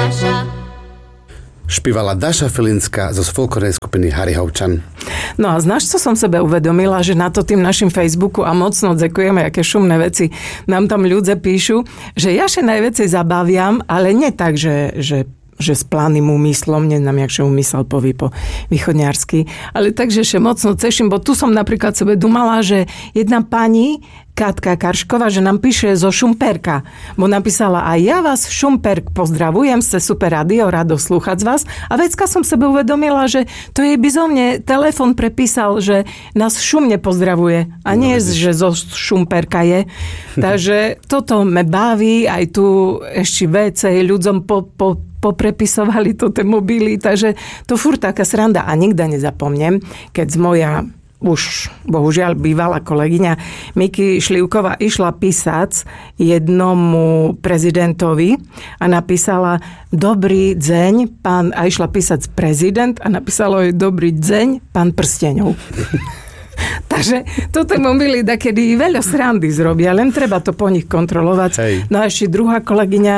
Špívala Dáša Filinská zo folklórnej skupiny Harry Hovčan. No a znáš, co som sebe uvedomila, že na to tým našim Facebooku a mocno dzekujeme, aké šumné veci nám tam ľudia píšu, že ja sa najviacej zabáviam, ale nie tak, že s plánnym úmyslom, neviem, jak úmysel poví po východňarsky, ale takže sa mocno ceším, bo tu som napríklad sebe dumala, že jedna pani, Katka Karšková, že nám píše zo Šumperka, bo napísala aj ja vás Šumperk pozdravujem, ste super rádio, rado slúchať z vás. A vecka som sebe uvedomila, že to jej bizovne telefon prepísal, že nás šumne pozdravuje a nie, že zo Šumperka je. Takže toto me baví, aj tu ešte viacej ľuďom poprepisovali to tie mobily, takže to furt taká sranda a nikda nezapomnem, keď moja už bohužiaľ bývalá kolegyňa Miky Šlivková išla písať jednomu prezidentovi a napísala dobrý deň, pán, a išla písať prezident a napísalo jej dobrý deň, pán Prsteňov. Takže toto mobily dakedy veľa srandy zrobia, len treba to po nich kontrolovať. Hej. No a ešte druhá kolegyňa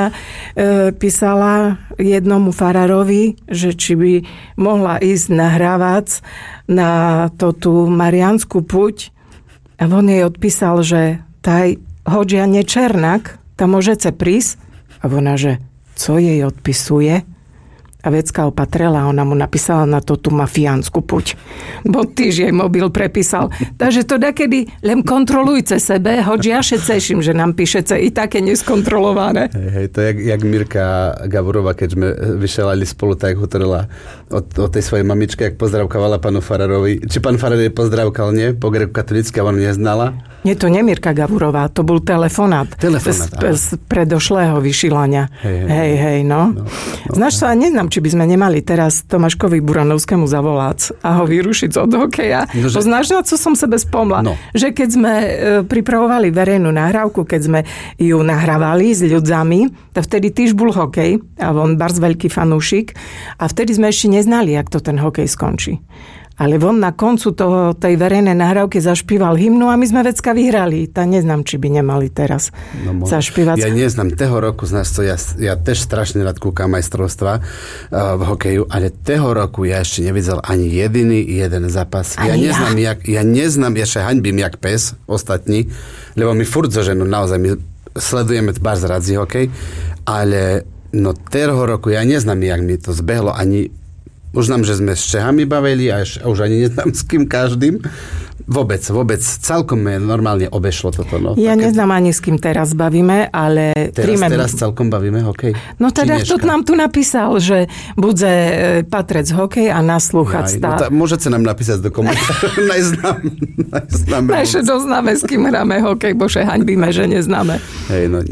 písala jednomu farárovi, že či by mohla ísť nahrávať na tú Mariánsku puť. A on jej odpísal, že taj hoďa nečernak, tam môžete prísť. A ona, že co jej odpisuje? A vecka opatrela, ona mu napísala na tú mafiánsku puť. Bo týž jej mobil prepísal. Takže to dakedy len kontrolujte sebe, hoď ja še ceším, že nám píšete i také neskontrolované. Hej, to je jak Mirka Gaburová, keď sme vyšelali spolu, tak hovorila o tej svojej mamičke, jak pozdravkávala pánu farárovi. Či pán farár jej pozdravkal, nie? Po greku katolícky, a on neznala. Nie, to nie Mirka Gaburová, to bol telefonát. Z predošlého vyšilania. Hej, no. Znáš sa, neznám, či by sme nemali teraz Tomáškovi Buranovskému zavolať a ho vyrušiť od hokeja. No, znáš, na co som sebe spomla? No. Že keď sme pripravovali verejnú nahrávku, keď sme ju nahrávali s ľuďami, tak vtedy týž bol hokej a on barz veľký fanúšik a vtedy sme ešte neznali, jak to ten hokej skončí. Ale on na koncu tej verejnej nahrávky zašpíval hymnu a my sme vecka vyhrali. Tak neznám, či by nemali teraz zašpívať. Ja neznám, toho roku, znáš to, ja tež strašne rád kúkam majstrovstva v hokeju, ale toho roku ja ešte nevidel ani jeden zápas. Ja neznám, ja sa haňbím jak pes, ostatní, lebo my furt zoženú, naozaj, my sledujeme barz radzi hokej, ale no toho roku ja neznám, jak mi to zbehlo, ani už nám, že sme s Čechami bavili a už ani neznám s kým každým. Vôbec, celkom normálne obešlo toto. No. Ja neznám ani s kým teraz bavíme, ale... Teraz celkom bavíme hokej? No teda to nám tu napísal, že bude patrec hokej a naslúchať stále. No môžete nám napísať do komentárov. Najznáme. Naše doznáme, s kým hráme hokej, bože, haňbíme, že neznáme. Hej, no,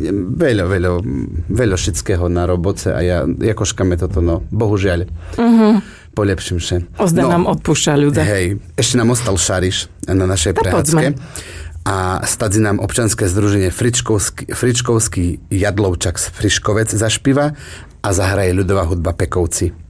veľa všetkého na roboce a ja koškame toto, no, bohužiaľ. Polepším sa. Ozda nám odpúšťa ľudia. Hej, ešte nám ostal Šariš na našej prehádzke. A stadzi nám občanské združenie Fričkovský Jadlovčak z Friškovec zašpíva a zahraje ľudová hudba Pekovci.